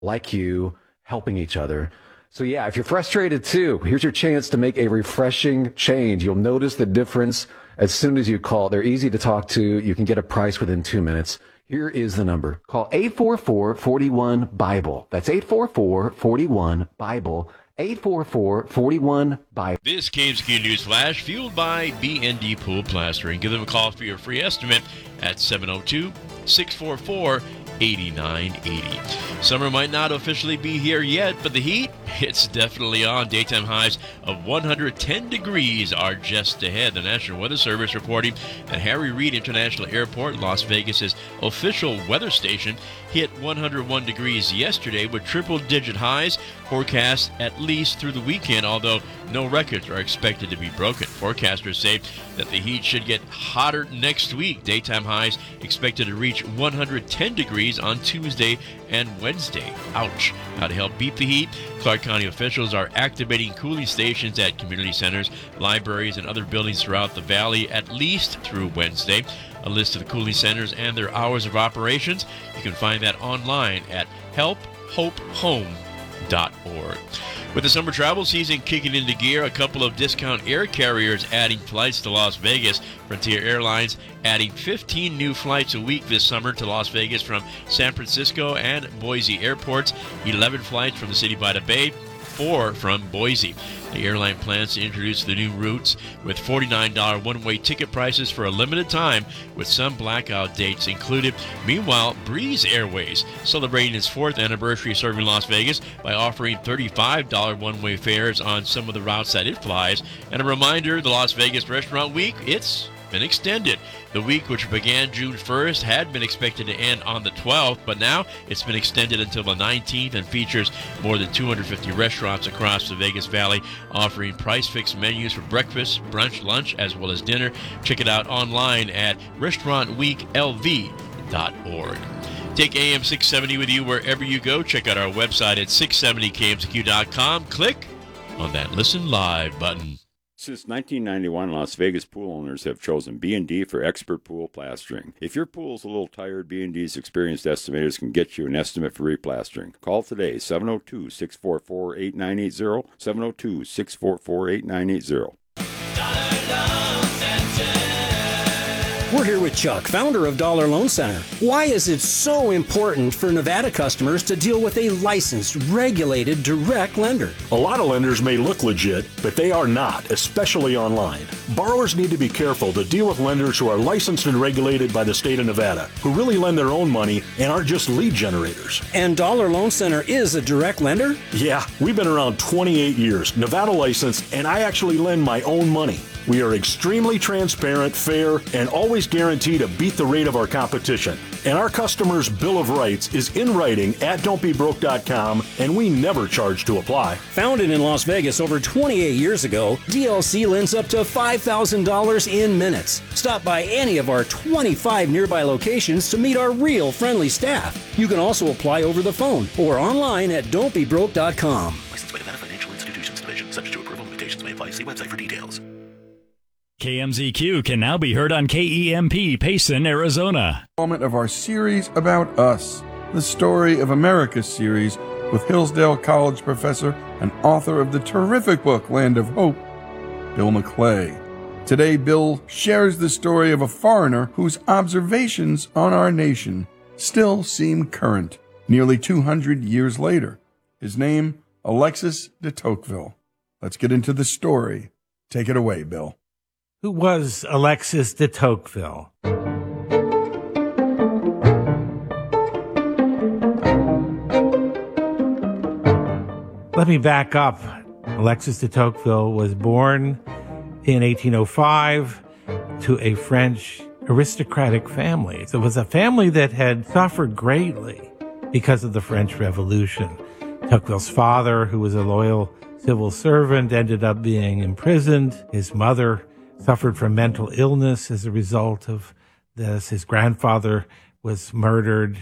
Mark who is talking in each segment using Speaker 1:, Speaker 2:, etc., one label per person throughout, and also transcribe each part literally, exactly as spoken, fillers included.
Speaker 1: like you, helping each other. So yeah, if you're frustrated too, here's your chance to make a refreshing change. You'll notice the difference as soon as you call. They're easy to talk to. You can get a price within two minutes. Here is the number. Call eight four four, four one, BIBLE. That's eight four four, four one, BIBLE. eight four four, four one, BIBLE.
Speaker 2: This K M Z Q News Flash, fueled by B and D Pool Plastering. Give them a call for your free estimate at seven oh two, six four four, eight nine eight oh. Summer might not officially be here yet, but the heat, it's definitely on. Daytime highs of one hundred ten degrees are just ahead. The National Weather Service reporting that Harry Reid International Airport, Las Vegas's official weather station, hit one hundred one degrees yesterday with triple-digit highs forecast at least through the weekend, although no records are expected to be broken. Forecasters say that the heat should get hotter next week. Daytime highs expected to reach one hundred ten degrees on Tuesday and Wednesday. Ouch. Now, to help beat the heat, Clark County officials are activating cooling stations at community centers, libraries, and other buildings throughout the valley at least through Wednesday. A list of the cooling centers and their hours of operations, you can find that online at help hope home dot org. With the summer travel season kicking into gear, a couple of discount air carriers adding flights to Las Vegas. Frontier Airlines adding fifteen new flights a week this summer to Las Vegas from San Francisco and Boise airports, eleven flights from the city by the Bay, four from Boise. The airline plans to introduce the new routes with forty-nine dollars one-way ticket prices for a limited time, with some blackout dates included. Meanwhile, Breeze Airways celebrating its fourth anniversary serving Las Vegas by offering thirty-five dollars one-way fares on some of the routes that it flies. And a reminder, the Las Vegas Restaurant Week, it's been extended. The week, which began June first, had been expected to end on the twelfth, but now it's been extended until the nineteenth and features more than two hundred fifty restaurants across the Vegas Valley, offering price-fixed menus for breakfast, brunch, lunch, as well as dinner. Check it out online at restaurant week l v dot org. Take A M six seventy with you wherever you go. Check out our website at six seventy K M Z Q dot com. Click on that Listen Live button.
Speaker 3: Since nineteen ninety-one, Las Vegas pool owners have chosen B and D for expert pool plastering. If your pool's a little tired, B and D's experienced estimators can get you an estimate for replastering. Call today, seven oh two, six four four, eight nine eight oh, seven oh two, six four four, eight nine eight oh.
Speaker 4: We're here with Chuck, founder of Dollar Loan Center. Why is it so important for Nevada customers to deal with a licensed, regulated, direct lender?
Speaker 5: A lot of lenders may look legit, but they are not, especially online. Borrowers need to be careful to deal with lenders who are licensed and regulated by the state of Nevada, who really lend their own money and aren't just lead generators.
Speaker 4: And Dollar Loan Center is a direct lender?
Speaker 5: Yeah, we've been around twenty-eight years, Nevada licensed, and I actually lend my own money. We are extremely transparent, fair, and always guarantee to beat the rate of our competition. And our customers' Bill of Rights is in writing at don't be broke dot com, and we never charge to apply.
Speaker 4: Founded in Las Vegas over twenty-eight years ago, D L C lends up to five thousand dollars in minutes. Stop by any of our twenty-five nearby locations to meet our real friendly staff. You can also apply over the phone or online at don't be broke dot com.
Speaker 6: Licensed by Nevada Financial Institutions Division. Subject to approval. Limitations may apply. See website for details.
Speaker 7: K M Z Q can now be heard on K E M P, Payson, Arizona.
Speaker 8: Moment of our series about us, the Story of America series with Hillsdale College professor and author of the terrific book Land of Hope, Bill McClay. Today, Bill shares the story of a foreigner whose observations on our nation still seem current, nearly two hundred years later. His name, Alexis de Tocqueville. Let's get into the story. Take it away, Bill.
Speaker 9: Who was Alexis de Tocqueville? Let me back up. Alexis de Tocqueville was born in eighteen oh five to a French aristocratic family. So it was a family that had suffered greatly because of the French Revolution. Tocqueville's father, who was a loyal civil servant, ended up being imprisoned. His mother suffered from mental illness as a result of this. His grandfather was murdered.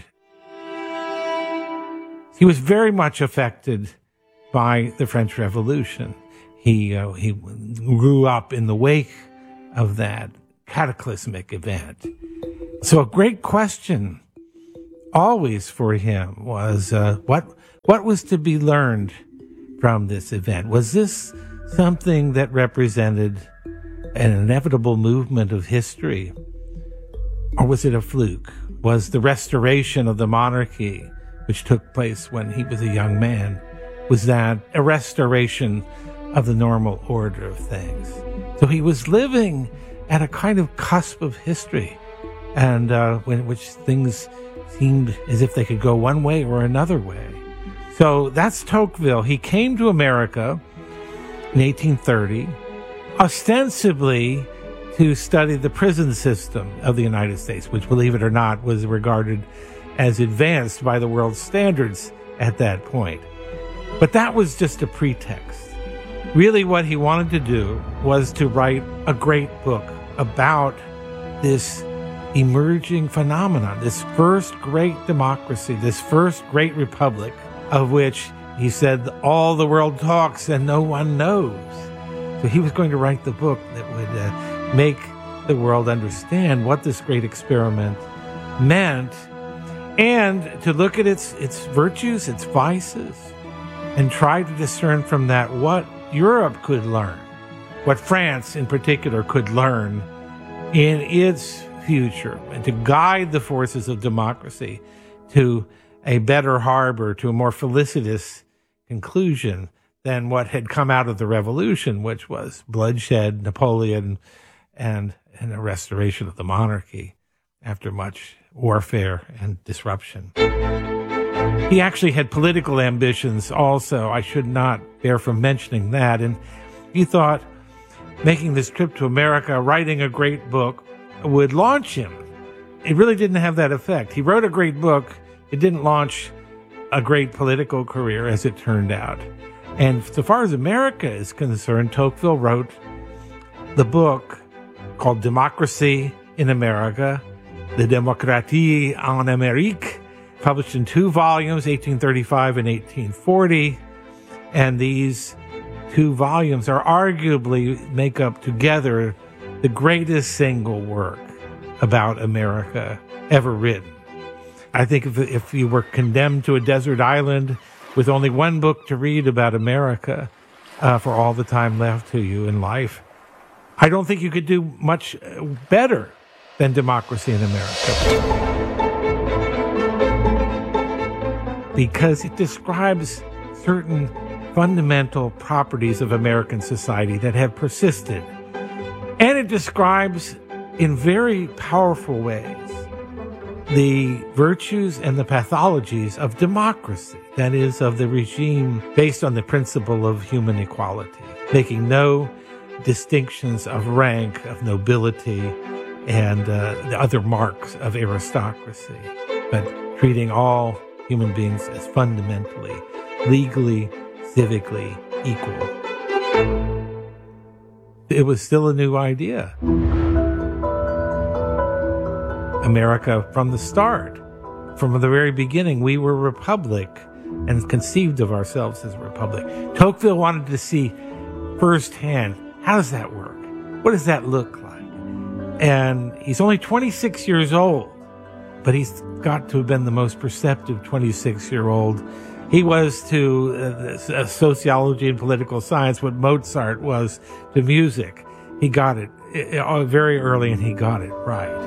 Speaker 9: He was very much affected by the French Revolution. He uh, he grew up in the wake of that cataclysmic event. So a great question always for him was, uh, what What was to be learned from this event? Was this something that represented an inevitable movement of history? Or was it a fluke? Was the restoration of the monarchy, which took place when he was a young man, was that a restoration of the normal order of things? So he was living at a kind of cusp of history, and uh, when which things seemed as if they could go one way or another way. So that's Tocqueville. He came to America in eighteen thirty, ostensibly to study the prison system of the United States, which, believe it or not, was regarded as advanced by the world's standards at that point. But that was just a pretext. Really, what he wanted to do was to write a great book about this emerging phenomenon, this first great democracy, this first great republic, of which he said all the world talks and no one knows. So he was going to write the book that would uh, make the world understand what this great experiment meant, and to look at its its virtues, its vices, and try to discern from that what Europe could learn, what France in particular could learn in its future, and to guide the forces of democracy to a better harbor, to a more felicitous conclusion than what had come out of the revolution, which was bloodshed, Napoleon, and, and a restoration of the monarchy after much warfare and disruption. He actually had political ambitions also. I should not bear from mentioning that. And he thought making this trip to America, writing a great book, would launch him. It really didn't have that effect. He wrote a great book. It didn't launch a great political career, as it turned out. And so far as America is concerned, Tocqueville wrote the book called Democracy in America, De Démocratie en Amérique, published in two volumes, eighteen thirty-five and eighteen forty. And these two volumes are arguably make up together the greatest single work about America ever written. I think if, if you were condemned to a desert island with only one book to read about America uh, for all the time left to you in life, I don't think you could do much better than Democracy in America, because it describes certain fundamental properties of American society that have persisted. And it describes in very powerful ways the virtues and the pathologies of democracy, that is, of the regime based on the principle of human equality, making no distinctions of rank, of nobility, and uh, the other marks of aristocracy, but treating all human beings as fundamentally, legally, civically equal. It was still a new idea. America, from the start, from the very beginning, we were a republic and conceived of ourselves as a republic. Tocqueville wanted to see firsthand, how does that work? What does that look like? And he's only twenty-six years old, but he's got to have been the most perceptive twenty-six-year-old. He was to uh, sociology and political science what Mozart was to music. He got it uh, very early, and he got it right.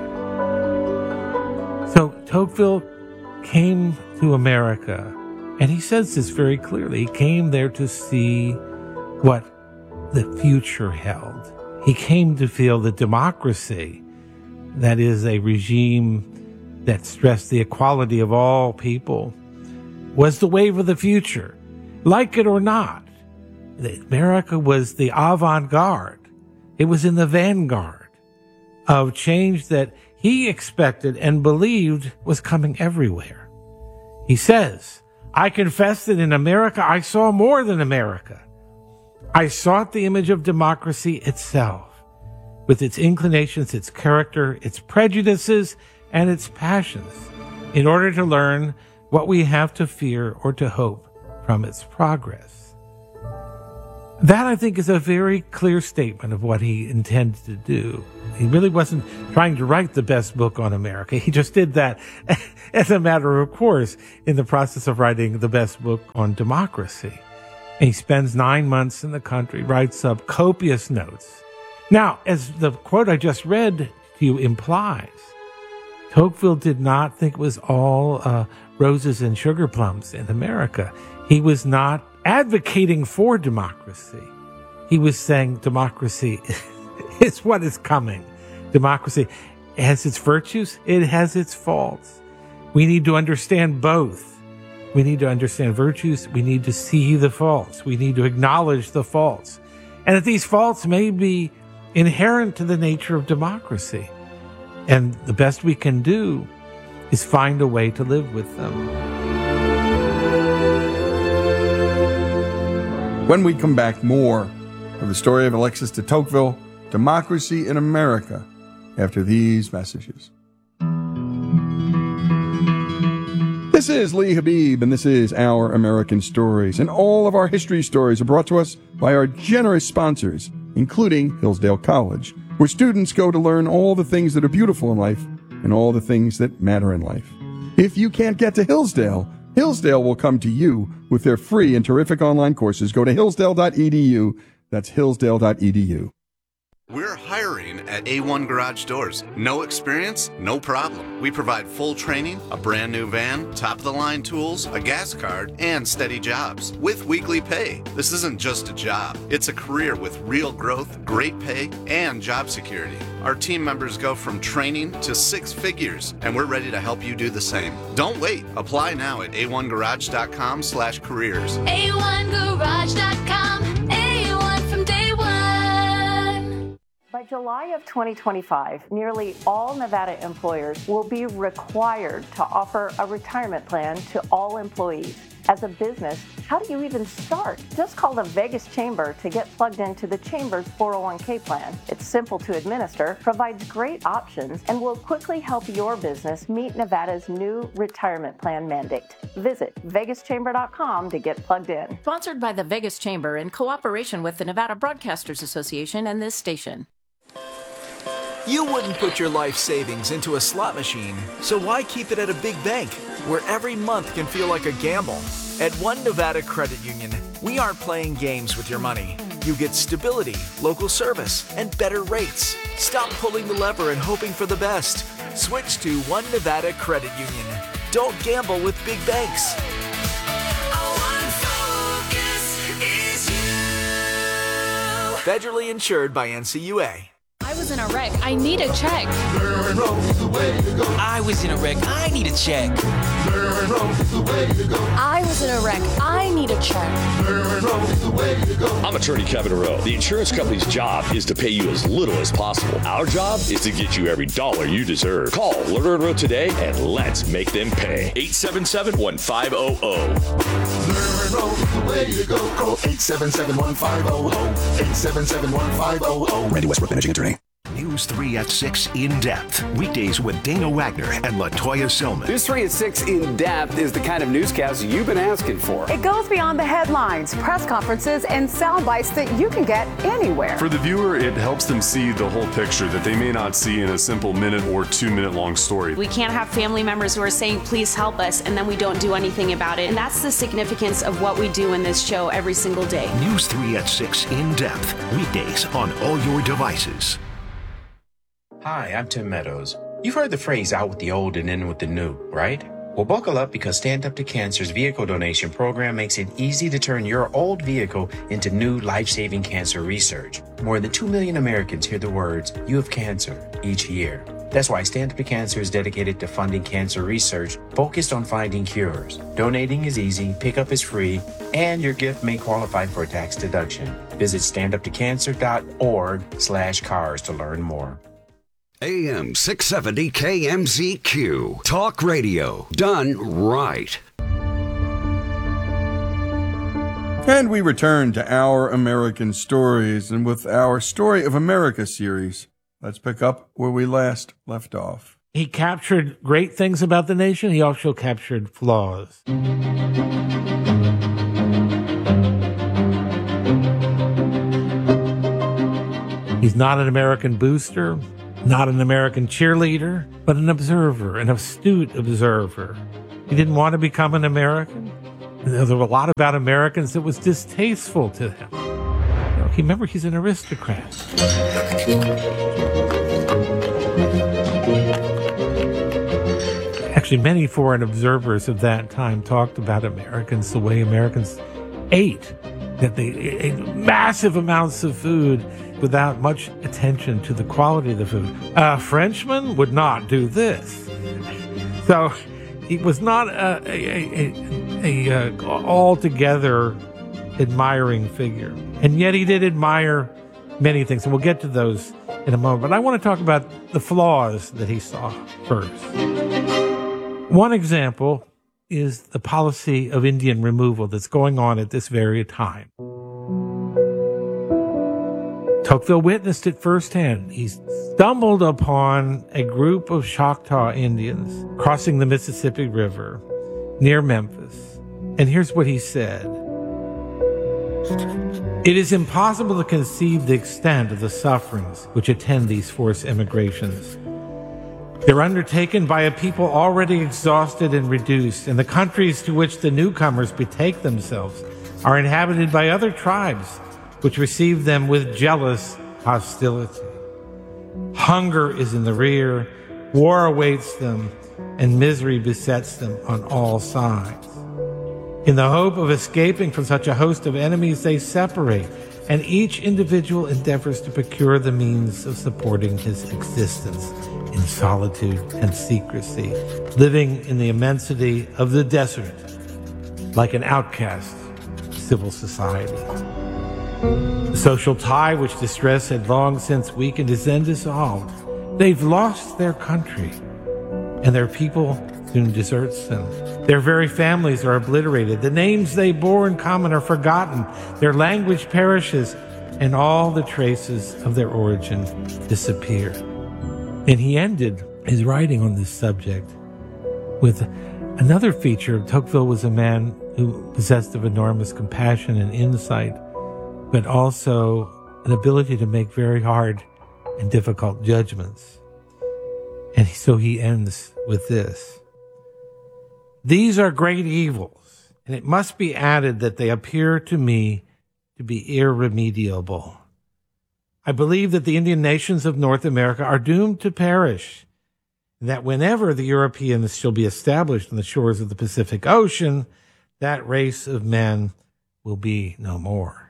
Speaker 9: So Tocqueville came to America, and he says this very clearly. He came there to see what the future held. He came to feel that democracy, that is a regime that stressed the equality of all people, was the wave of the future. Like it or not, America was the avant-garde. It was in the vanguard of change that he expected and believed was coming everywhere. He says, I confess that in America I saw more than America. I sought the image of democracy itself, with its inclinations, its character, its prejudices, and its passions, in order to learn what we have to fear or to hope from its progress. That, I think, is a very clear statement of what he intended to do. He really wasn't trying to write the best book on America. He just did that as a matter of course in the process of writing the best book on democracy. And he spends nine months in the country, writes up copious notes. Now, as the quote I just read to you implies, Tocqueville did not think it was all uh, roses and sugar plums in America. He was not advocating for democracy. He was saying democracy is what is coming. Democracy has its virtues, it has its faults. We need to understand both. We need to understand virtues, we need to see the faults, we need to acknowledge the faults. And that these faults may be inherent to the nature of democracy. And the best we can do is find a way to live with them.
Speaker 8: When we come back, more of the story of Alexis de Tocqueville, Democracy in America, after these messages. This is Lee Habib, and this is Our American Stories. And all of our history stories are brought to us by our generous sponsors, including Hillsdale College, where students go to learn all the things that are beautiful in life and all the things that matter in life. If you can't get to Hillsdale, Hillsdale will come to you with their free and terrific online courses. Go to hillsdale dot e d u. That's hillsdale dot e d u.
Speaker 10: We're hiring at A one Garage Doors. No experience? No problem. We provide full training, a brand new van, top-of-the-line tools, a gas card, and steady jobs with weekly pay. This isn't just a job. It's a career with real growth, great pay, and job security. Our team members go from training to six figures, and we're ready to help you do the same. Don't wait. Apply now at a one garage dot com slash careers.
Speaker 11: a one garage dot com. A one from day one.
Speaker 12: By July of twenty twenty-five, nearly all Nevada employers will be required to offer a retirement plan to all employees. As a business, how do you even start? Just call the Vegas Chamber to get plugged into the Chamber's four oh one k plan. It's simple to administer, provides great options, and will quickly help your business meet Nevada's new retirement plan mandate. Visit vegas chamber dot com to get plugged in.
Speaker 13: Sponsored by the Vegas Chamber in cooperation with the Nevada Broadcasters Association and this station.
Speaker 14: You wouldn't put your life savings into a slot machine, so why keep it at a big bank, where every month can feel like a gamble? At One Nevada Credit Union, we aren't playing games with your money. You get stability, local service, and better rates. Stop pulling the lever and hoping for the best. Switch to One Nevada Credit Union. Don't gamble with big banks. Federally insured by N C U A.
Speaker 15: I was in a wreck. I need a check.
Speaker 16: I was in a wreck. I need a check.
Speaker 15: I was in a wreck. I need a check.
Speaker 17: I'm attorney Kevin Rowe. The insurance company's job is to pay you as little as possible. Our job is to get you every dollar you deserve. Call Lerner and Rowe today and let's make them pay. eight seven seven, one five zero zero.
Speaker 18: Call eight seven seven, one five zero zero. eight seven seven, one five zero zero.
Speaker 6: Randy Westbrook, managing attorney. News three at six In Depth. Weekdays with Dana Wagner and LaToya Selman.
Speaker 19: News three at six In Depth is the kind of newscast you've been asking for.
Speaker 20: It goes beyond the headlines, press conferences, and sound bites that you can get anywhere.
Speaker 21: For the viewer, it helps them see the whole picture that they may not see in a simple minute or two minute long story.
Speaker 22: We can't have family members who are saying, please help us, and then we don't do anything about it. And that's the significance of what we do in this show every single day.
Speaker 6: News three at six In Depth. Weekdays on all your devices.
Speaker 23: Hi, I'm Tim Meadows. You've heard the phrase out with the old and in with the new, right? Well, buckle up because Stand Up to Cancer's vehicle donation program makes it easy to turn your old vehicle into new life-saving cancer research. More than two million Americans hear the words, "You have cancer," each year. That's why Stand Up to Cancer is dedicated to funding cancer research focused on finding cures. Donating is easy, pickup is free, and your gift may qualify for a tax deduction. Visit stand up to cancer dot org slash cars to learn more.
Speaker 24: A M six seventy K M Z Q. Talk radio done right.
Speaker 8: And we return to Our American Stories, and with our Story of America series, let's pick up where we last left off.
Speaker 9: He captured great things about the nation. He also captured flaws. He's not an American booster, not an American cheerleader, but an observer, an astute observer. He didn't want to become an American. There were a lot about Americans that was distasteful to him. You know, remember, he's an aristocrat. Actually, many foreign observers of that time talked about Americans the way Americans ate, that they ate massive amounts of food without much attention to the quality of the food. A Frenchman would not do this. So he was not a, a, a, a, a altogether admiring figure. And yet he did admire many things, and we'll get to those in a moment. But I want to talk about the flaws that he saw first. One example is the policy of Indian removal that's going on at this very time. Tocqueville witnessed it firsthand. He stumbled upon a group of Choctaw Indians crossing the Mississippi River near Memphis. And here's what he said. It is impossible to conceive the extent of the sufferings which attend these forced emigrations. They're undertaken by a people already exhausted and reduced, and the countries to which the newcomers betake themselves are inhabited by other tribes which receive them with jealous hostility. Hunger is in the rear, war awaits them, and misery besets them on all sides. In the hope of escaping from such a host of enemies, they separate, and each individual endeavors to procure the means of supporting his existence in solitude and secrecy, living in the immensity of the desert, like an outcast of civil society. The social tie which distress had long since weakened is then dissolved. They've lost their country, and their people soon deserts them. Their very families are obliterated. The names they bore in common are forgotten. Their language perishes, and all the traces of their origin disappear. And he ended his writing on this subject with another feature. Tocqueville was a man who possessed of enormous compassion and insight, but also an ability to make very hard and difficult judgments. And so he ends with this. These are great evils, and it must be added that they appear to me to be irremediable. I believe that the Indian nations of North America are doomed to perish, and that whenever the Europeans shall be established on the shores of the Pacific Ocean, that race of men will be no more.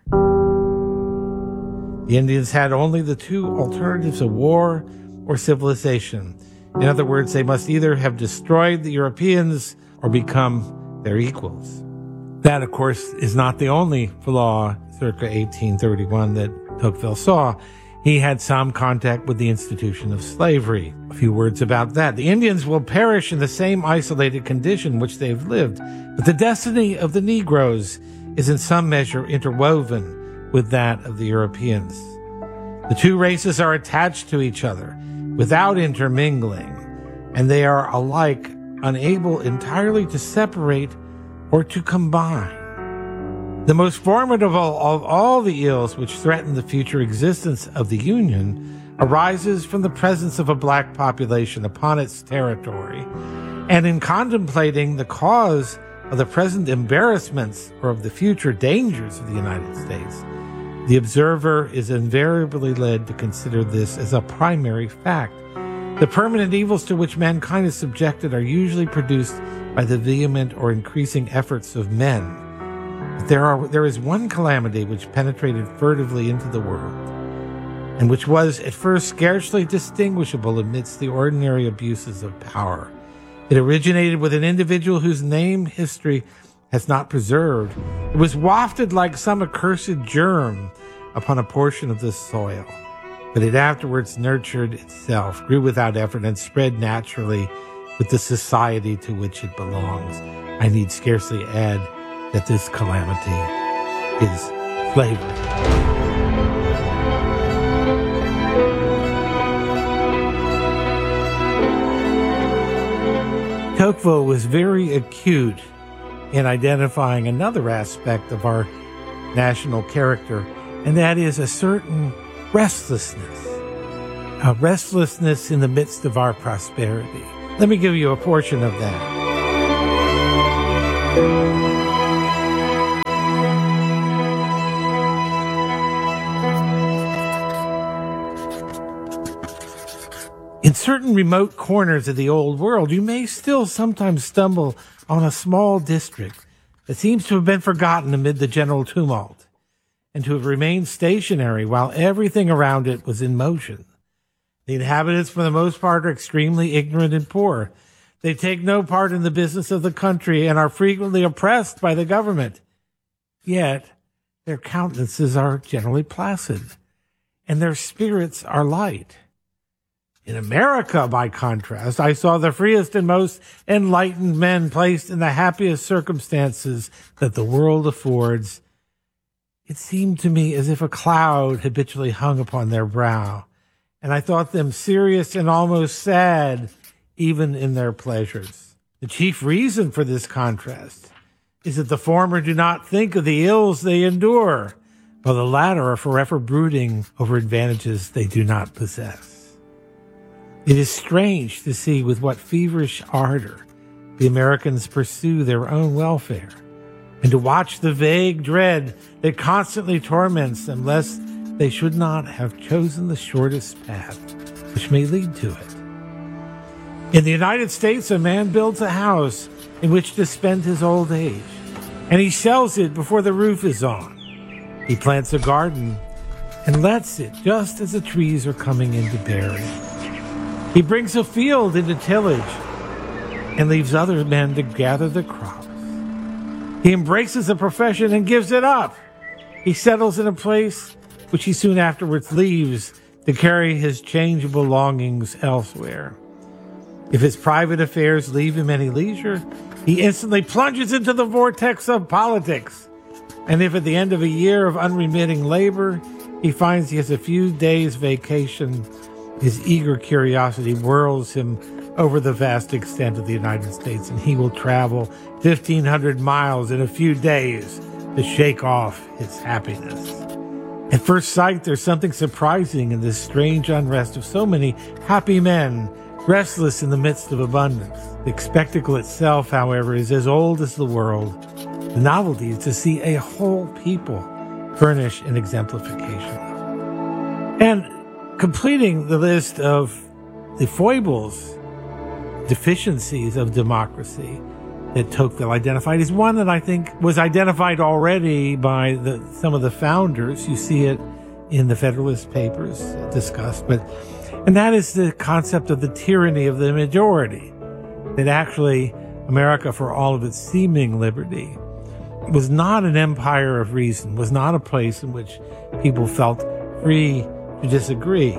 Speaker 9: The Indians had only the two alternatives of war or civilization. In other words, they must either have destroyed the Europeans or become their equals. That, of course, is not the only flaw circa eighteen thirty-one that Tocqueville saw. He had some contact with the institution of slavery. A few words about that. The Indians will perish in the same isolated condition which they've lived, but the destiny of the Negroes is in some measure interwoven with that of the Europeans. The two races are attached to each other without intermingling, and they are alike unable entirely to separate or to combine. The most formidable of all the ills which threaten the future existence of the Union arises from the presence of a black population upon its territory. And in contemplating the cause of the present embarrassments or of the future dangers of the United States, the observer is invariably led to consider this as a primary fact. The permanent evils to which mankind is subjected are usually produced by the vehement or increasing efforts of men. But there are there is one calamity which penetrated furtively into the world, and which was at first scarcely distinguishable amidst the ordinary abuses of power. It originated with an individual whose name history has not preserved. It was wafted like some accursed germ upon a portion of this soil, but it afterwards nurtured itself, grew without effort, and spread naturally with the society to which it belongs. I need scarcely add that this calamity is slavery. Tocqueville was very acute in identifying another aspect of our national character, and that is a certain restlessness. A restlessness in the midst of our prosperity. Let me give you a portion of that. In certain remote corners of the old world, you may still sometimes stumble on a small district that seems to have been forgotten amid the general tumult, and to have remained stationary while everything around it was in motion. The inhabitants, for the most part, are extremely ignorant and poor. They take no part in the business of the country and are frequently oppressed by the government. Yet, their countenances are generally placid, and their spirits are light. In America, by contrast, I saw the freest and most enlightened men placed in the happiest circumstances that the world affords. It seemed to me as if a cloud habitually hung upon their brow, and I thought them serious and almost sad, even in their pleasures. The chief reason for this contrast is that the former do not think of the ills they endure, while the latter are forever brooding over advantages they do not possess. It is strange to see with what feverish ardor the Americans pursue their own welfare, and to watch the vague dread that constantly torments them lest they should not have chosen the shortest path which may lead to it. In the United States, a man builds a house in which to spend his old age, and he sells it before the roof is on. He plants a garden and lets it just as the trees are coming into bearing. He brings a field into tillage and leaves other men to gather the crops. He embraces a profession and gives it up. He settles in a place which he soon afterwards leaves to carry his changeable longings elsewhere. If his private affairs leave him any leisure, he instantly plunges into the vortex of politics. And if at the end of a year of unremitting labor, he finds he has a few days' vacation, his eager curiosity whirls him over the vast extent of the United States, and he will travel fifteen hundred miles in a few days to shake off his happiness. At first sight, there's something surprising in this strange unrest of so many happy men, restless in the midst of abundance. The spectacle itself, however, is as old as the world. The novelty is to see a whole people furnish an exemplification of it. And completing the list of the foibles, deficiencies of democracy that Tocqueville identified is one that I think was identified already by the, some of the founders. You see it in the Federalist Papers discussed, but and that is the concept of the tyranny of the majority, that actually America, for all of its seeming liberty, was not an empire of reason, was not a place in which people felt free to disagree.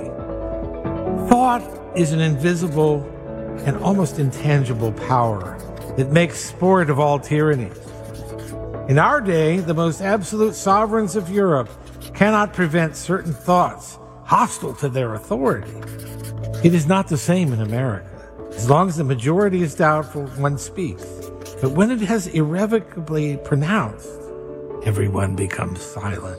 Speaker 9: Thought is an invisible and almost intangible power that makes sport of all tyrannies. In our day, the most absolute sovereigns of Europe cannot prevent certain thoughts hostile to their authority. It is not the same in America. As long as the majority is doubtful, one speaks. But when it has irrevocably pronounced, everyone becomes silent.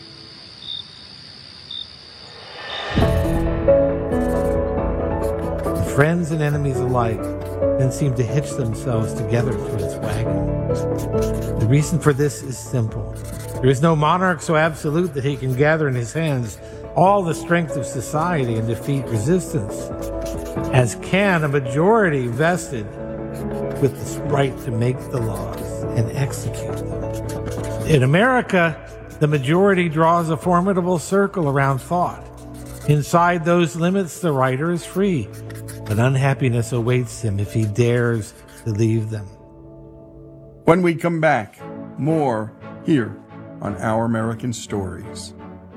Speaker 9: Friends and enemies alike then seem to hitch themselves together to its wagon. The reason for this is simple. There is no monarch so absolute that he can gather in his hands all the strength of society and defeat resistance, as can a majority vested with the right to make the laws and execute them. In America, the majority draws a formidable circle around thought. Inside those limits, the writer is free, but unhappiness awaits him if he dares to leave them.
Speaker 8: When we come back, more here on Our American Stories.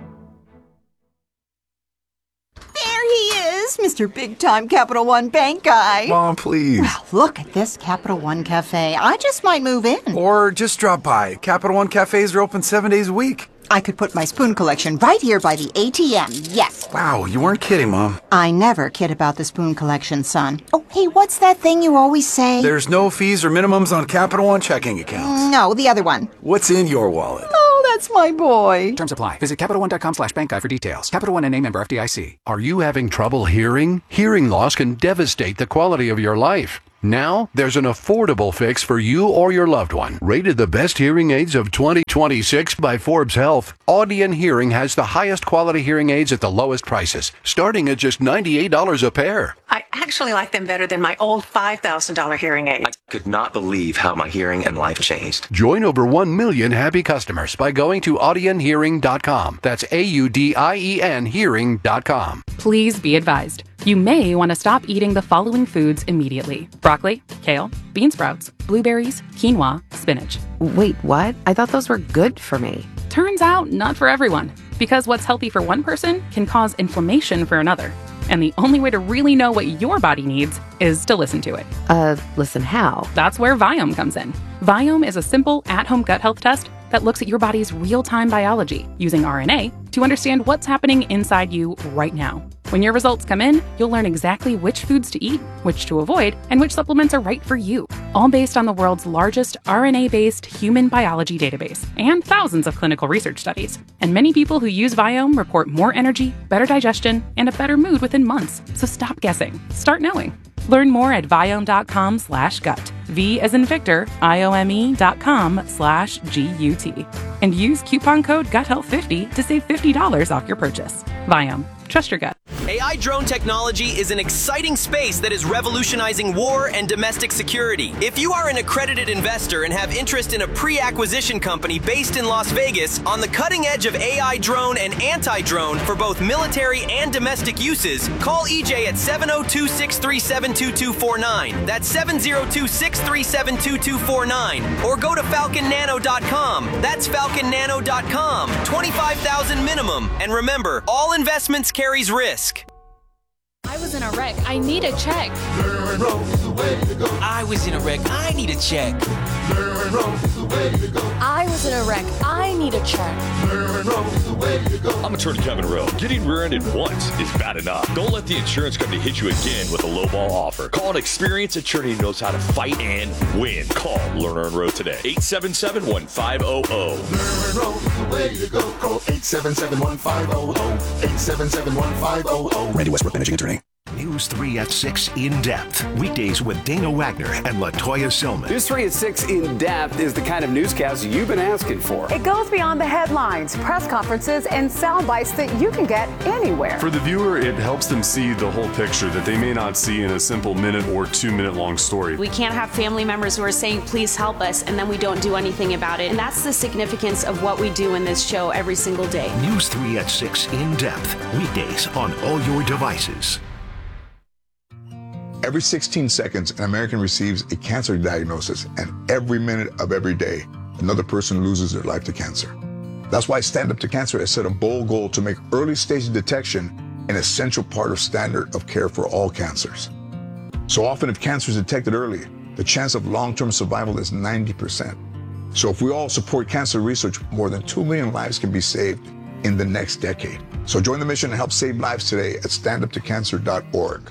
Speaker 1: There he is, Mister Big Time Capital One Bank guy.
Speaker 2: Mom, please.
Speaker 1: Well, look at this Capital One Cafe. I just might move in.
Speaker 2: Or just drop by. Capital One cafes are open seven days a week.
Speaker 1: I could put my spoon collection right here by the A T M, yes.
Speaker 2: Wow, you weren't kidding, Mom.
Speaker 1: I never kid about the spoon collection, son. Oh, hey, what's that thing you always say?
Speaker 2: There's no fees or minimums on Capital One checking accounts.
Speaker 1: No, the other one.
Speaker 2: What's in your wallet?
Speaker 1: Oh, that's That's my boy.
Speaker 3: Terms apply. Visit Capital One dot com slash bank guide for details. Capital One N A member F D I C.
Speaker 4: Are you having trouble hearing? Hearing loss can devastate the quality of your life. Now, there's an affordable fix for you or your loved one. Rated the best hearing aids of twenty twenty-six by Forbes Health, Audion Hearing has the highest quality hearing aids at the lowest prices, starting at just ninety-eight dollars a pair.
Speaker 5: I actually like them better than my old five thousand dollars hearing aid.
Speaker 7: I could not believe how my hearing and life changed.
Speaker 4: Join over one million happy customers by going to audion hearing dot com. That's A U D I E N hearing dot com.
Speaker 25: Please be advised. You may want to stop eating the following foods immediately. Broccoli, kale, bean sprouts, blueberries, quinoa, spinach.
Speaker 26: Wait, what? I thought those were good for me.
Speaker 25: Turns out, not for everyone. Because what's healthy for one person can cause inflammation for another. And the only way to really know what your body needs is to listen to it.
Speaker 26: Uh, listen how?
Speaker 25: That's where Viome comes in. Viome is a simple, at-home gut health test that looks at your body's real-time biology using R N A to understand what's happening inside you right now. When your results come in, you'll learn exactly which foods to eat, which to avoid, and which supplements are right for you, all based on the world's largest R N A-based human biology database and thousands of clinical research studies. And many people who use Viome report more energy, better digestion, and a better mood within months. So stop guessing. Start knowing. Learn more at viome dot com slash gut. V as in Victor, I O M E dot com slash G U T. And use coupon code gut health fifty to save fifty dollars off your purchase. Viome. Trust your gut.
Speaker 27: A I drone technology is an exciting space that is revolutionizing war and domestic security. If you are an accredited investor and have interest in a pre-acquisition company based in Las Vegas on the cutting edge of A I drone and anti-drone for both military and domestic uses, call E J at seven oh two, six three seven, two two four nine. That's seven oh two, six three seven, two two four nine. Or go to falcon nano dot com. That's falcon nano dot com. twenty-five thousand dollars minimum. And remember, all investments carries risk.
Speaker 15: I was in a wreck. I need a check.
Speaker 16: I was in a wreck. I need a check.
Speaker 15: I was in a wreck. I need a check.
Speaker 17: I'm attorney Kevin Rowe. Getting rear-ended once is bad enough. Don't let the insurance company hit you again with a lowball offer. Call an experienced attorney who knows how to fight and win. Call Lerner and Rowe today. eight seven seven, one five zero zero.
Speaker 18: Lerner and Rowe is the way to go. Call eight seven seven, one five zero zero. eight seven seven, one five zero zero.
Speaker 6: Randy Westbrook, managing attorney. News three at six In Depth. Weekdays with Dana Wagner and LaToya Silman.
Speaker 19: News three at six In Depth is the kind of newscast you've been asking for.
Speaker 20: It goes beyond the headlines, press conferences, and sound bites that you can get anywhere.
Speaker 21: For the viewer, it helps them see the whole picture that they may not see in a simple minute or two minute long story.
Speaker 22: We can't have family members who are saying, please help us, and then we don't do anything about it. And that's the significance of what we do in this show every single day.
Speaker 6: News three at six In Depth. Weekdays on all your devices.
Speaker 28: Every sixteen seconds, an American receives a cancer diagnosis, and every minute of every day, another person loses their life to cancer. That's why Stand Up to Cancer has set a bold goal to make early stage detection an essential part of standard of care for all cancers. So often, if cancer is detected early, the chance of long-term survival is ninety percent. So if we all support cancer research, more than two million lives can be saved in the next decade. So join the mission and help save lives today at stand up to cancer dot org.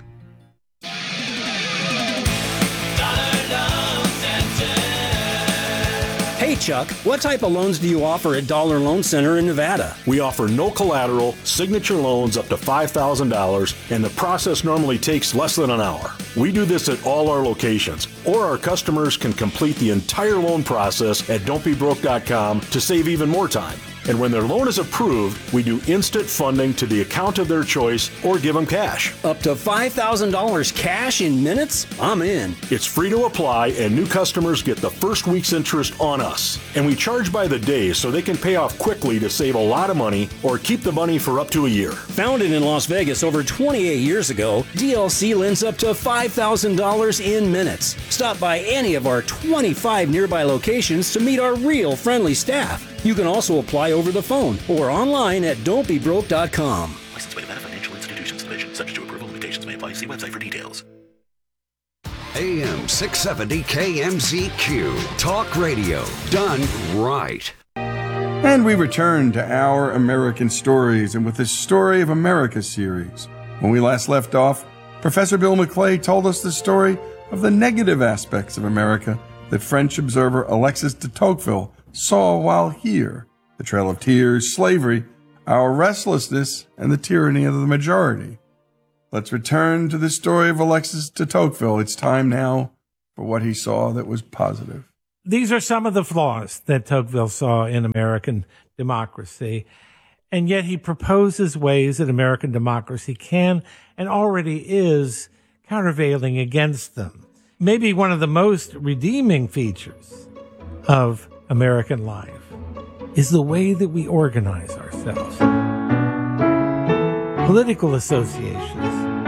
Speaker 29: Hey Chuck, what type of loans do you offer at Dollar Loan Center in Nevada?
Speaker 30: We offer no collateral, signature loans up to five thousand dollars, and the process normally takes less than an hour. We do this at all our locations, or our customers can complete the entire loan process at don't be broke dot com to save even more time. And when their loan is approved, we do instant funding to the account of their choice or give them cash.
Speaker 29: Up to five thousand dollars cash in minutes? I'm in.
Speaker 30: It's free to apply, and new customers get the first week's interest on us. And we charge by the day so they can pay off quickly to save a lot of money or keep the money for up to a year.
Speaker 29: Founded in Las Vegas over twenty-eight years ago, D L C lends up to five thousand dollars in minutes. Stop by any of our twenty-five nearby locations to meet our real friendly staff. You can also apply over the phone or online at don't be broke dot com.
Speaker 6: Licensed by Nevada Financial Institutions Division. Subject to approval. Limitations may apply. See website for details.
Speaker 24: A M six seventy K M Z Q. Talk radio done right.
Speaker 8: And we return to Our American Stories, and with the Story of America series. When we last left off, Professor Bill McClay told us the story of the negative aspects of America that French observer Alexis de Tocqueville saw while here. the Trail of Tears, slavery, our restlessness, and the tyranny of the majority. Let's return to the story of Alexis de Tocqueville. It's time now for what he saw that was positive.
Speaker 1: These are some of the flaws that Tocqueville saw in American democracy, and yet he proposes ways that American democracy can and already is countervailing against them. Maybe one of the most redeeming features of American life is the way that we organize ourselves. Political associations.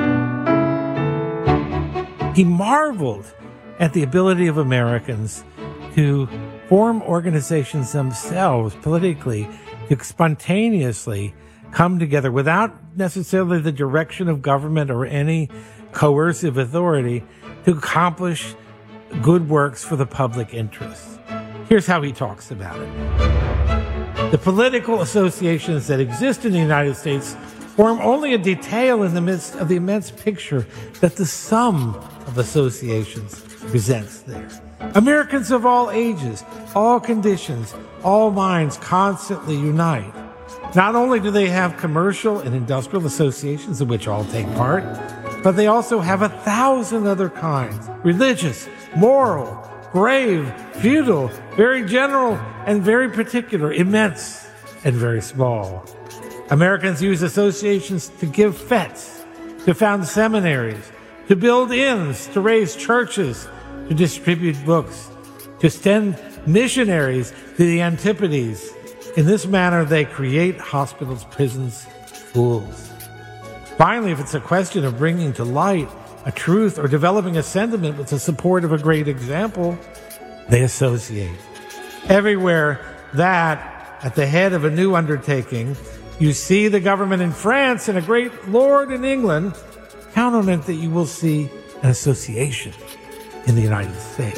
Speaker 1: He marveled at the ability of Americans to form organizations themselves politically, to spontaneously come together without necessarily the direction of government or any coercive authority to accomplish good works for the public interest. Here's how he talks about it. The political associations that exist in the United States form only a detail in the midst of the immense picture that the sum of associations presents there. Americans of all ages, all conditions, all minds constantly unite. Not only do they have commercial and industrial associations in which all take part, but they also have a thousand other kinds: religious, moral, grave, feudal, very general, and very particular, immense and very small. Americans use associations to give fetes, to found seminaries, to build inns, to raise churches, to distribute books, to send missionaries to the Antipodes. In this manner, they create hospitals, prisons, schools. Finally, if it's a question of bringing to light a truth or developing a sentiment with the support of a great example, they associate. Everywhere that, at the head of a new undertaking, you see the government in France and a great lord in England, count on it that you will see an association in the United States.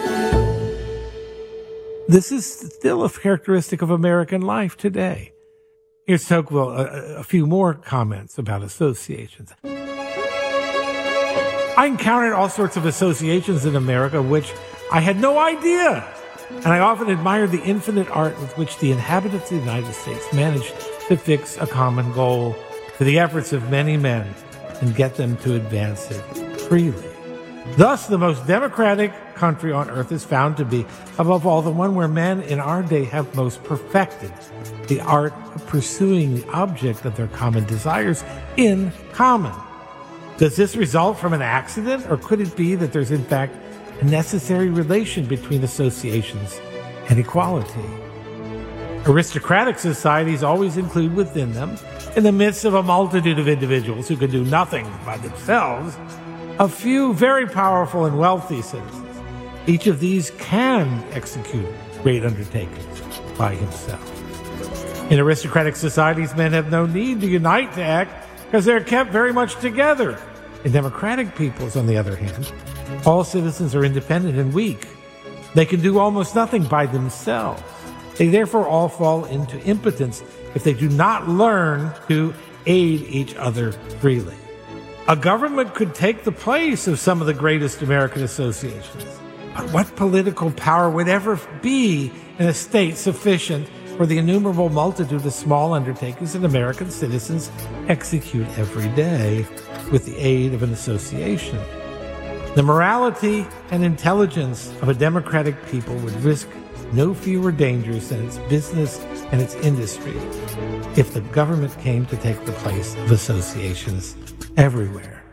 Speaker 1: This is still a characteristic of American life today. Here's Tocqueville, a, a few more comments about associations. I encountered all sorts of associations in America which I had no idea, and I often admired the infinite art with which the inhabitants of the United States managed to fix a common goal to the efforts of many men and get them to advance it freely. Thus, the most democratic country on earth is found to be, above all, the one where men in our day have most perfected the art of pursuing the object of their common desires in common. Does this result from an accident, or could it be that there's in fact a necessary relation between associations and equality? Aristocratic societies always include within them, in the midst of a multitude of individuals who can do nothing by themselves, a few very powerful and wealthy citizens. Each of these can execute great undertakings by himself. In aristocratic societies, men have no need to unite to act because they're kept very much together. In democratic peoples, on the other hand, all citizens are independent and weak. They can do almost nothing by themselves. They therefore all fall into impotence if they do not learn to aid each other freely. A government could take the place of some of the greatest American associations. But what political power would ever be in a state sufficient for the innumerable multitude of small undertakings that American citizens execute every day with the aid of an association? The morality and intelligence of a democratic people would risk no fewer dangers than its business and its industry if the government came to take the place of associations everywhere.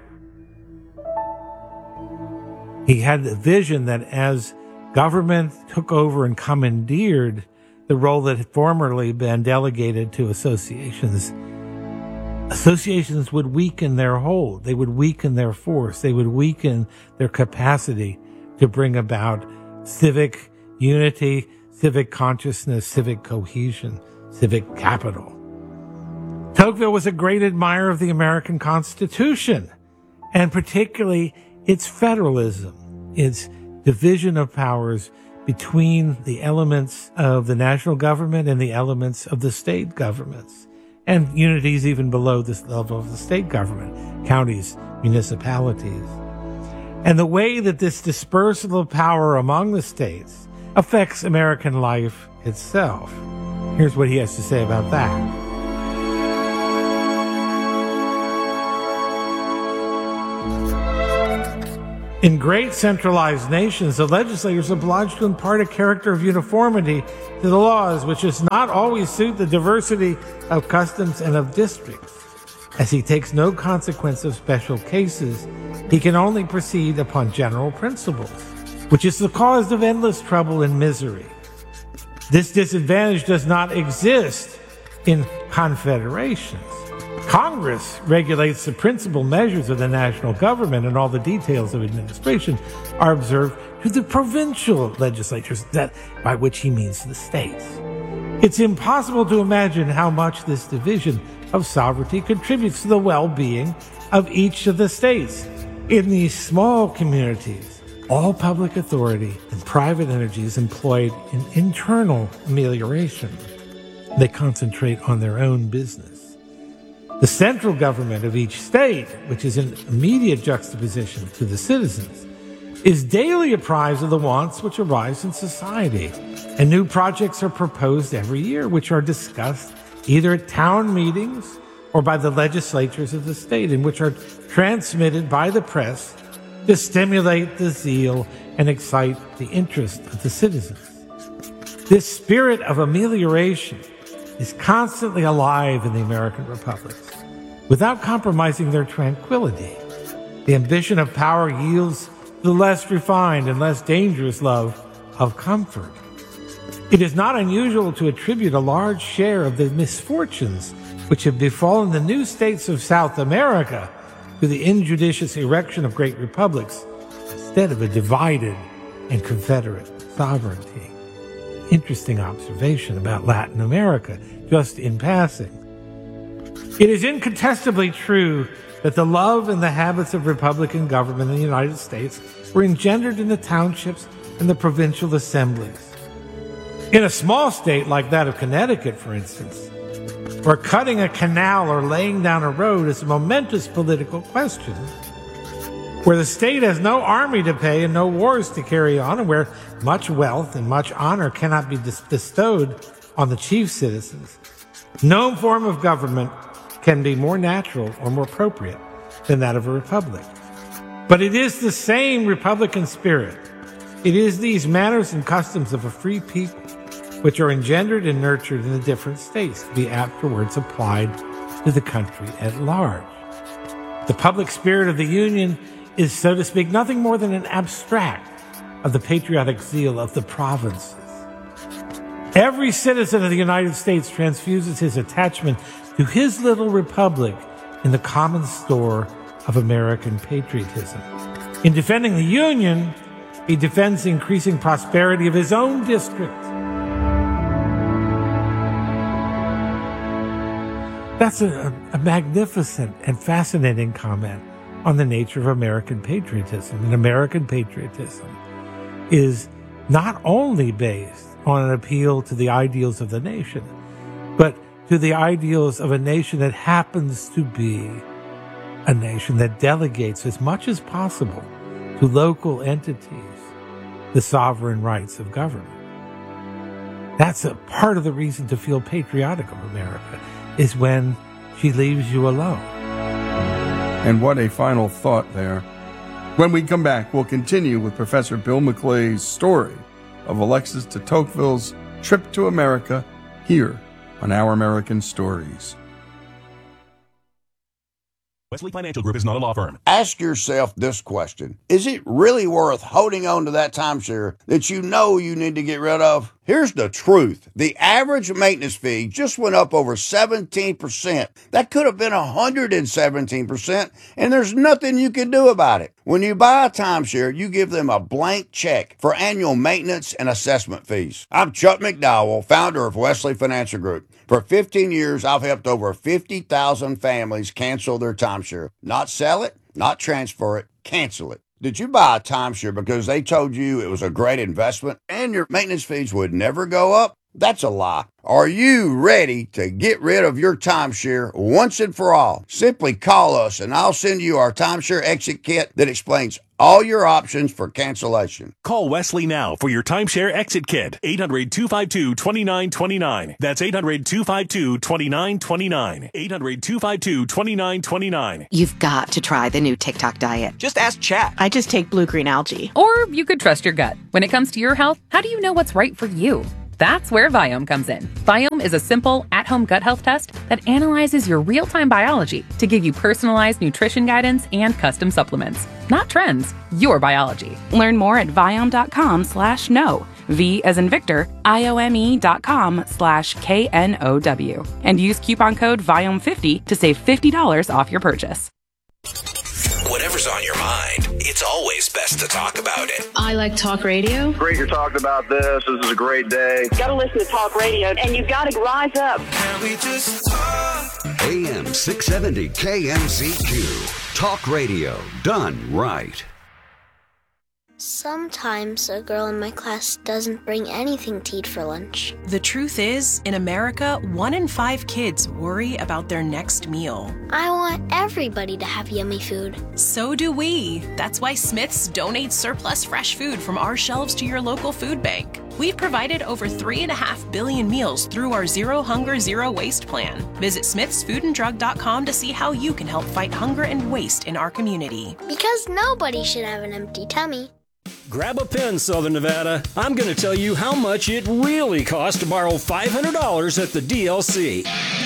Speaker 1: He had the vision that as government took over and commandeered the role that had formerly been delegated to associations, associations would weaken their hold. They would weaken their force. They would weaken their capacity to bring about civic unity, civic consciousness, civic cohesion, civic capital. Tocqueville was a great admirer of the American Constitution, and particularly its federalism, its division of powers between the elements of the national government and the elements of the state governments, and unities even below this level of the state government, counties, municipalities. And the way that this dispersal of power among the states affects American life itself. Here's what he has to say about that. In great centralized nations, the legislator is obliged to impart a character of uniformity to the laws, which does not always suit the diversity of customs and of districts. As he takes no consequence of special cases, he can only proceed upon general principles, which is the cause of endless trouble and misery. This disadvantage does not exist in confederations. Congress regulates the principal measures of the national government, and all the details of administration are observed to the provincial legislatures, that by which he means the states. It's impossible to imagine how much this division of sovereignty contributes to the well-being of each of the states. In these small communities, all public authority and private energy is employed in internal amelioration. They concentrate on their own business. The central government of each state, which is in immediate juxtaposition to the citizens, is daily apprised of the wants which arise in society, and new projects are proposed every year, which are discussed either at town meetings or by the legislatures of the state, and which are transmitted by the press to stimulate the zeal and excite the interest of the citizens. This spirit of amelioration is constantly alive in the American republics, without compromising their tranquility. The ambition of power yields the less refined and less dangerous love of comfort. It is not unusual to attribute a large share of the misfortunes which have befallen the new states of South America to the injudicious erection of great republics instead of a divided and confederate sovereignty. Interesting observation about Latin America, just in passing. It is incontestably true that the love and the habits of Republican government in the United States were engendered in the townships and the provincial assemblies. In a small state like that of Connecticut, for instance, where cutting a canal or laying down a road is a momentous political question, where the state has no army to pay and no wars to carry on, and where much wealth and much honor cannot be bestowed on the chief citizens, no form of government can be more natural or more appropriate than that of a republic. But it is the same Republican spirit. It is these manners and customs of a free people which are engendered and nurtured in the different states to be afterwards applied to the country at large. The public spirit of the Union is, so to speak, nothing more than an abstract of the patriotic zeal of the provinces. Every citizen of the United States transfuses his attachment to his little republic in the common store of American patriotism. In defending the Union, he defends the increasing prosperity of his own district. That's a, a magnificent and fascinating comment on the nature of American patriotism. And American patriotism is not only based on an appeal to the ideals of the nation, but to the ideals of a nation that happens to be a nation that delegates as much as possible to local entities the sovereign rights of government. That's a part of the reason to feel patriotic of America, is when she leaves you alone.
Speaker 8: And what a final thought there. When we come back, we'll continue with Professor Bill McClay's story of Alexis de Tocqueville's trip to America here on Our American Stories.
Speaker 2: Wesley Financial Group is not a law firm.
Speaker 3: Ask yourself this question. Is it really worth holding on to that timeshare that you know you need to get rid of? Here's the truth. The average maintenance fee just went up over seventeen percent. That could have been one hundred seventeen percent, and there's nothing you can do about it. When you buy a timeshare, you give them a blank check for annual maintenance and assessment fees. I'm Chuck McDowell, founder of Wesley Financial Group. For fifteen years, I've helped over fifty thousand families cancel their timeshare. Not sell it, not transfer it, cancel it. Did you buy a timeshare because they told you it was a great investment and your maintenance fees would never go up? That's a lie. Are you ready to get rid of your timeshare once and for all? Simply call us and I'll send you our timeshare exit kit that explains all your options for cancellation.
Speaker 2: Call Wesley now for your timeshare exit kit. eight hundred, two five two, two nine two nine. That's eight hundred, two five two, two nine two nine. eight hundred, two five two, two nine two nine.
Speaker 26: You've got to try the new TikTok diet.
Speaker 27: Just ask Chat.
Speaker 4: I just take blue-green algae.
Speaker 25: Or you could trust your gut. When it comes to your health, how do you know what's right for you? That's where Viome comes in. Viome is a simple, at-home gut health test that analyzes your real-time biology to give you personalized nutrition guidance and custom supplements. Not trends, your biology. Learn more at Viome.com slash no. V as in Victor, I-O-M-E dot com slash K-N-O-W. And use coupon code Viome fifty to save fifty dollars off your purchase.
Speaker 6: Whatever's on your mind, it's always best to talk about it.
Speaker 15: I like talk radio.
Speaker 5: Great you're talking about this. This is a great day.
Speaker 7: Got to listen to talk radio, and you got to rise up.
Speaker 6: Can we just talk? A M six seventy K M Z Q. Talk radio done right.
Speaker 9: Sometimes a girl in my class doesn't bring anything to eat for lunch.
Speaker 10: The truth is, in America, one in five kids worry about their next meal.
Speaker 9: I want everybody to have yummy food.
Speaker 10: So do we. That's why Smith's donates surplus fresh food from our shelves to your local food bank. We've provided over three and a half billion meals through our Zero Hunger, Zero Waste plan. Visit smiths food and drug dot com to see how you can help fight hunger and waste in our community.
Speaker 9: Because nobody should have an empty tummy.
Speaker 29: Grab a pen, Southern Nevada. I'm going to tell you how much it really costs to borrow five hundred dollars at the D L C.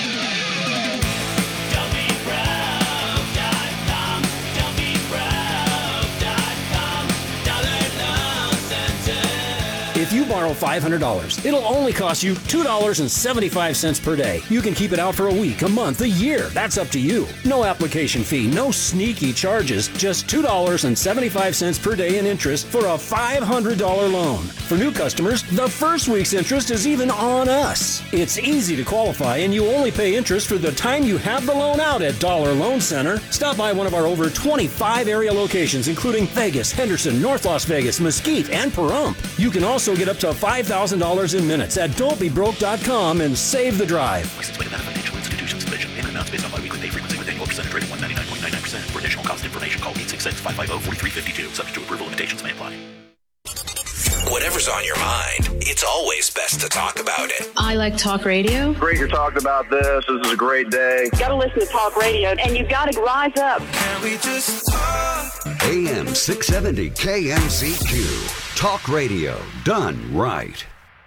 Speaker 29: If you borrow five hundred dollars, it'll only cost you two dollars and seventy-five cents per day. You can keep it out for a week, a month, a year. That's up to you. No application fee, no sneaky charges, just two dollars and seventy-five cents per day in interest for a five hundred dollars loan. For new customers, the first week's interest is even on us. It's easy to qualify, and you only pay interest for the time you have the loan out at Dollar Loan Center. Stop by one of our over twenty-five area locations, including Vegas, Henderson, North Las Vegas, Mesquite, and Pahrump. You can also get up to five thousand dollars in minutes at don't be broke dot com and save the drive.
Speaker 6: Licensed by Nevada Financial Institution Division. Payment amounts based on biweekly pay frequency with annual percentage rate of one hundred ninety-nine point nine nine percent. For additional cost information, call eight six six, five five zero, four three five two. Subject to approval, limitations may apply. Whatever's on your mind, it's always best to talk about it.
Speaker 15: I like talk radio.
Speaker 5: Great you're talking about this. This is a great day.
Speaker 7: Got to listen to talk radio, and you got to rise up.
Speaker 6: Can we just talk? A M six seventy K M Z Q. Talk radio done right.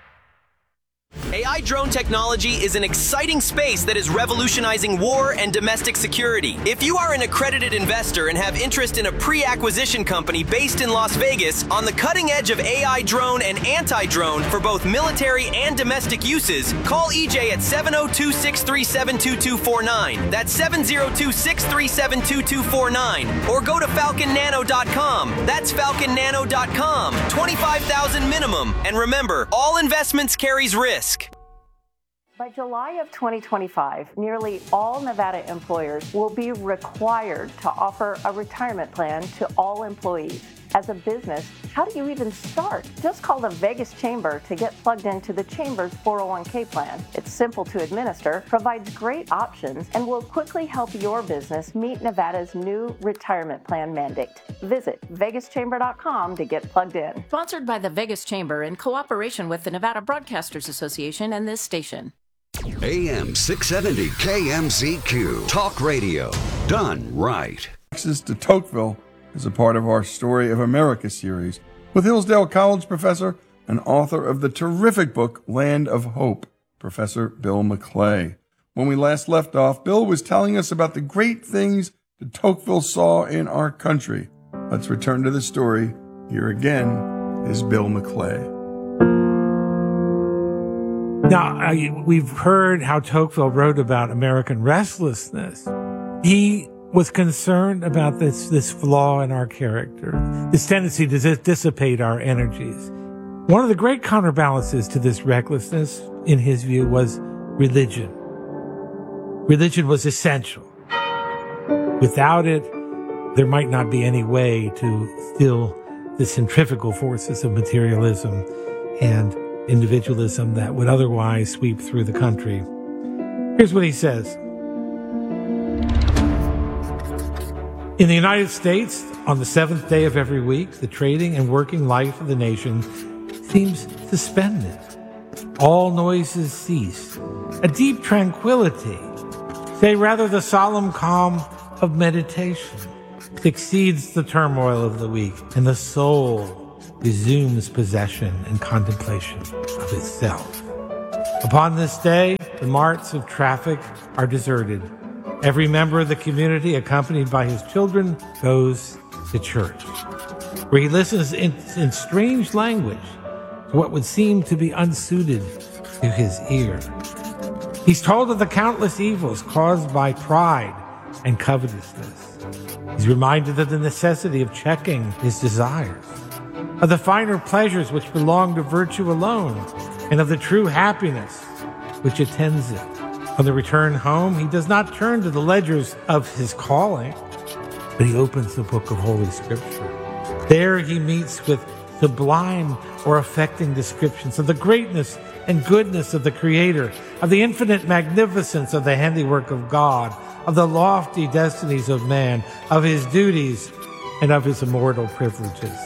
Speaker 27: A I drone technology is an exciting space that is revolutionizing war and domestic security. If you are an accredited investor and have interest in a pre-acquisition company based in Las Vegas on the cutting edge of A I drone and anti-drone for both military and domestic uses, call E J at seven oh two, six three seven, two two four nine. That's seven oh two, six three seven, two two four nine. Or go to falcon nano dot com. That's falcon nano dot com. twenty-five thousand dollars minimum. And remember, all investments carries risk.
Speaker 20: By July of twenty twenty-five, nearly all Nevada employers will be required to offer a retirement plan to all employees. As a business, how do you even start? Just call the Vegas Chamber to get plugged into the Chamber's four oh one k plan. It's simple to administer, provides great options, and will quickly help your business meet Nevada's new retirement plan mandate. Visit vegas chamber dot com to get plugged in.
Speaker 11: Sponsored by the Vegas Chamber in cooperation with the Nevada Broadcasters Association and this station.
Speaker 6: A M six seventy K M Z Q. Talk radio done right.
Speaker 8: Texas to Tocqueville is a part of our Story of America series with Hillsdale College professor and author of the terrific book Land of Hope, Professor Bill McClay. When we last left off, Bill was telling us about the great things that Tocqueville saw in our country. Let's return to the story. Here again is Bill McClay.
Speaker 1: Now, I, we've heard how Tocqueville wrote about American restlessness. He was concerned about this, this flaw in our character, this tendency to dis- dissipate our energies. One of the great counterbalances to this recklessness, in his view, was religion. Religion was essential. Without it, there might not be any way to still the centrifugal forces of materialism and individualism that would otherwise sweep through the country. Here's what he says. In the United States, on the seventh day of every week, the trading and working life of the nation seems suspended. All noises cease. A deep tranquility, say rather the solemn calm of meditation, succeeds the turmoil of the week, and the soul resumes possession and contemplation of itself. Upon this day, the marts of traffic are deserted. Every member of the community, accompanied by his children, goes to church, where he listens in, in strange language to what would seem to be unsuited to his ear. He's told of the countless evils caused by pride and covetousness. He's reminded of the necessity of checking his desires, of the finer pleasures which belong to virtue alone, and of the true happiness which attends it. On the return home, he does not turn to the ledgers of his calling, but he opens the book of Holy Scripture. There he meets with sublime or affecting descriptions of the greatness and goodness of the Creator, of the infinite magnificence of the handiwork of God, of the lofty destinies of man, of his duties, and of his immortal privileges.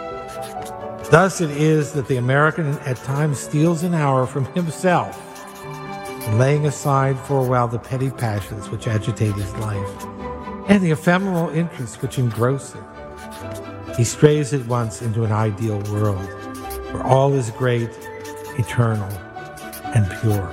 Speaker 1: Thus it is that the American at times steals an hour from himself, laying aside for a while the petty passions which agitate his life and the ephemeral interests which engross it. He strays at once into an ideal world where all is great, eternal, and pure.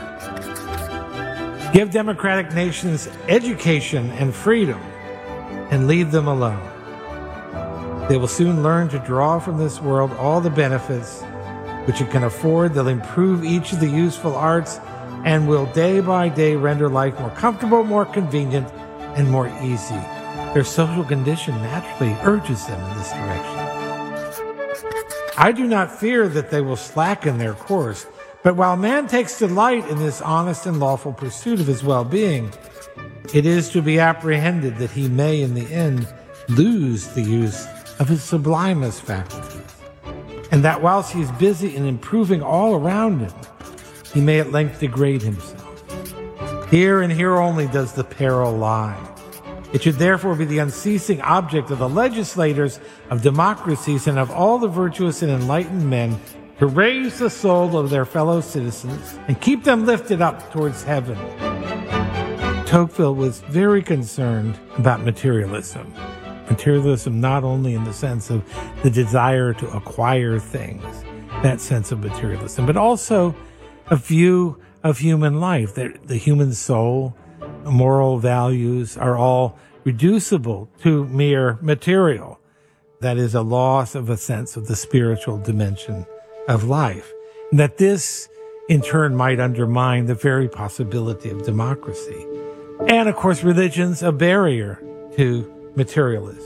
Speaker 1: Give democratic nations education and freedom and leave them alone. They will soon learn to draw from this world all the benefits which it can afford. They'll improve each of the useful arts and will day by day render life more comfortable, more convenient, and more easy. Their social condition naturally urges them in this direction. I do not fear that they will slacken their course, but while man takes delight in this honest and lawful pursuit of his well-being, it is to be apprehended that he may in the end lose the use of his sublimest faculties, and that whilst he is busy in improving all around him, he may at length degrade himself. Here and here only does the peril lie. It should therefore be the unceasing object of the legislators of democracies and of all the virtuous and enlightened men to raise the soul of their fellow citizens and keep them lifted up towards heaven. Tocqueville was very concerned about materialism. Materialism not only in the sense of the desire to acquire things, that sense of materialism, but also a view of human life, that the human soul, moral values are all reducible to mere material. That is a loss of a sense of the spiritual dimension of life. And that this, in turn, might undermine the very possibility of democracy. And, of course, religion's a barrier to materialism.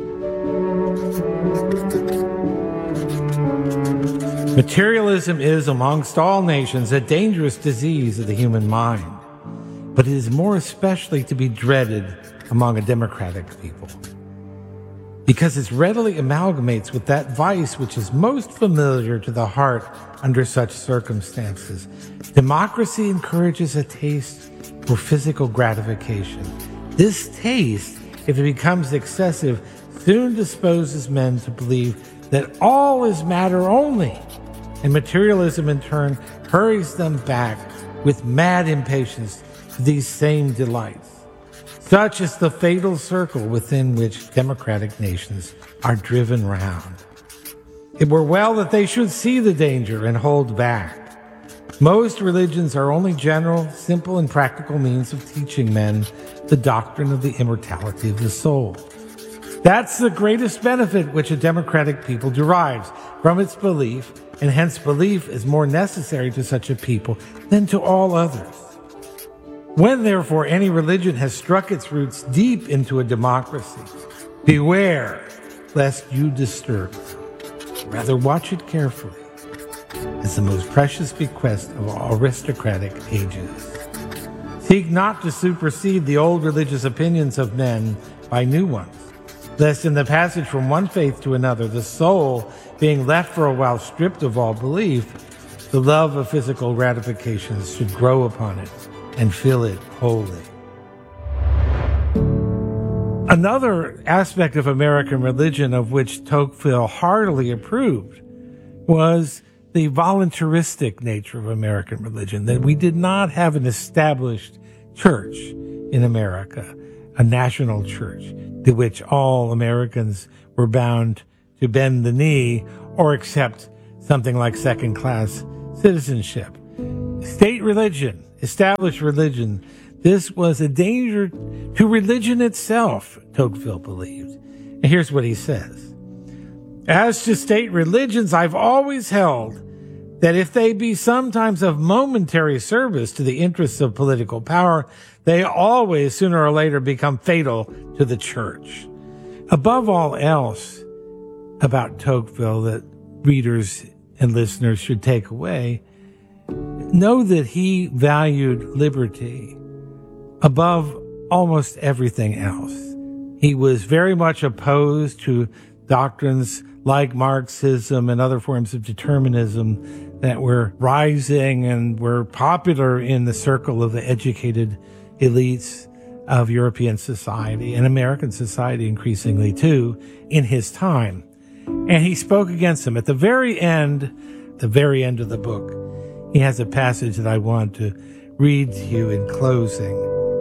Speaker 1: Materialism is, amongst all nations, a dangerous disease of the human mind, but it is more especially to be dreaded among a democratic people, because it readily amalgamates with that vice which is most familiar to the heart under such circumstances. Democracy encourages a taste for physical gratification. This taste, if it becomes excessive, soon disposes men to believe that all is matter only, and materialism in turn hurries them back with mad impatience to these same delights. Such is the fatal circle within which democratic nations are driven round. It were well that they should see the danger and hold back. Most religions are only general, simple, and practical means of teaching men the doctrine of the immortality of the soul. That's the greatest benefit which a democratic people derives from its belief, and hence belief is more necessary to such a people than to all others. When, therefore, any religion has struck its roots deep into a democracy, beware lest you disturb it. Rather watch it carefully as the most precious bequest of all aristocratic ages. Seek not to supersede the old religious opinions of men by new ones, lest in the passage from one faith to another, the soul, being left for a while stripped of all belief, The love of physical gratifications should grow upon it and fill it wholly. Another aspect of American religion of which Tocqueville heartily approved was the voluntaristic nature of American religion, that we did not have an established church in America, a national church to which all Americans were bound to bend the knee or accept something like second-class citizenship. State religion, established religion, this was a danger to religion itself, Tocqueville believed. And here's what he says. As to state religions, I've always held that if they be sometimes of momentary service to the interests of political power, they always, sooner or later, become fatal to the church. Above all else about Tocqueville that readers and listeners should take away, know that he valued liberty above almost everything else. He was very much opposed to doctrines like Marxism and other forms of determinism that were rising and were popular in the circle of the educated elites of European society and American society increasingly too in his time. And he spoke against them. At the very end, the very end of the book, he has a passage that I want to read to you in closing.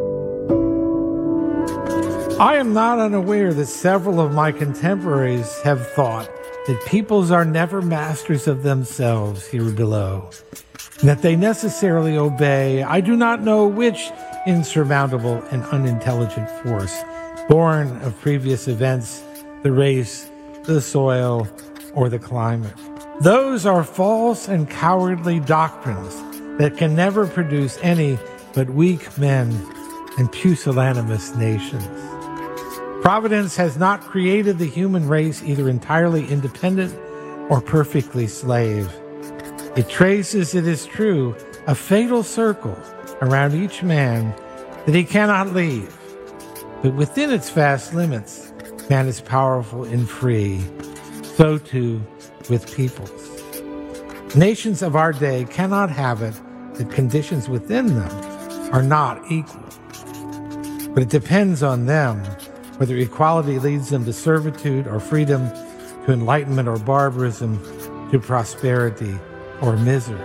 Speaker 1: I am not unaware that several of my contemporaries have thought that peoples are never masters of themselves here below, that they necessarily obey, I do not know which insurmountable and unintelligent force, born of previous events, the race, the soil, or the climate. Those are false and cowardly doctrines that can never produce any but weak men and pusillanimous nations. Providence has not created the human race either entirely independent or perfectly slave. It traces, it is true, a fatal circle around each man that he cannot leave. But within its vast limits, man is powerful and free. So too with peoples. Nations of our day cannot have it that conditions within them are not equal. But it depends on them whether equality leads them to servitude or freedom, to enlightenment or barbarism, to prosperity or misery.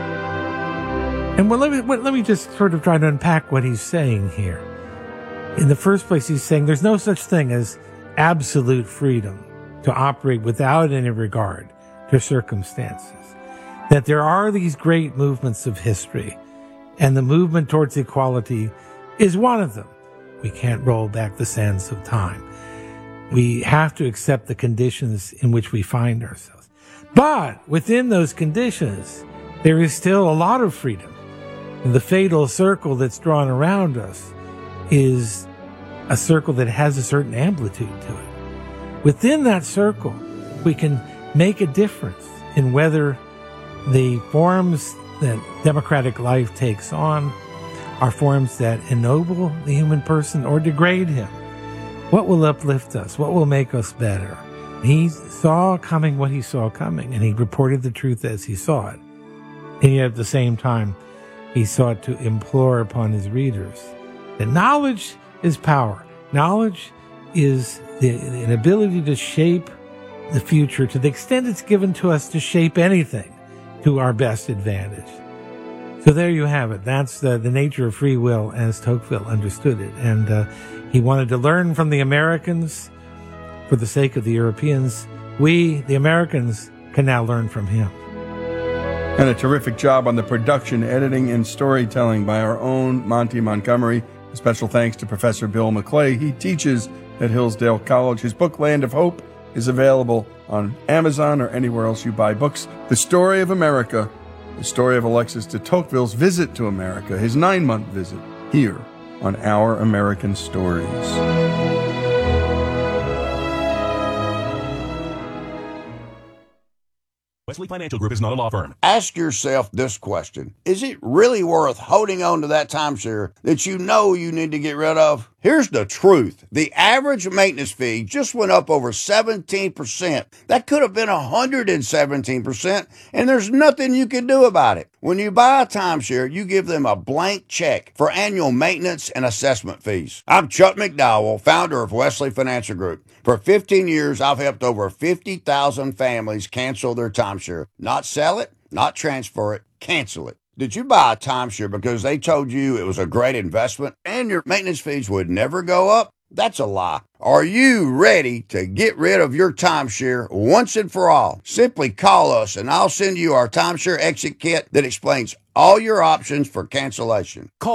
Speaker 1: And well, let me, let me just sort of try to unpack what he's saying here. In the first place, he's saying there's no such thing as absolute freedom to operate without any regard to circumstances. That there are these great movements of history, and the movement towards equality is one of them. We can't roll back the sands of time. We have to accept the conditions in which we find ourselves. But within those conditions, there is still a lot of freedom. And the fatal circle that's drawn around us is a circle that has a certain amplitude to it. Within that circle, we can make a difference in whether the forms that democratic life takes on are forms that ennoble the human person or degrade him. What will uplift us? What will make us better? He saw coming what he saw coming, and he reported the truth as he saw it. And yet at the same time, he sought to implore upon his readers that knowledge is power. Knowledge is the, an ability to shape the future to the extent it's given to us to shape anything to our best advantage. So there you have it. That's the, the nature of free will as Tocqueville understood it. And uh, he wanted to learn from the Americans for the sake of the Europeans. We, the Americans, can now learn from him.
Speaker 8: And a terrific job on the production, editing, and storytelling by our own Monty Montgomery. A special thanks to Professor Bill McClay. He teaches at Hillsdale College. His book, Land of Hope, is available on Amazon or anywhere else you buy books. The Story of America, the story of Alexis de Tocqueville's visit to America, his nine-month visit, here on Our American Stories.
Speaker 2: Wesley Financial Group is not a law firm.
Speaker 3: Ask yourself this question. Is it really worth holding on to that timeshare that you know you need to get rid of? Here's the truth. The average maintenance fee just went up over seventeen percent. That could have been one hundred seventeen percent, and there's nothing you can do about it. When you buy a timeshare, you give them a blank check for annual maintenance and assessment fees. I'm Chuck McDowell, founder of Wesley Financial Group. For fifteen years, I've helped over fifty thousand families cancel their timeshare. Not sell it, not transfer it, cancel it. Did you buy a timeshare because they told you it was a great investment and your maintenance fees would never go up? That's a lie. Are you ready to get rid of your timeshare once and for all? Simply call us and I'll send you our timeshare exit kit that explains all your options for cancellation. Call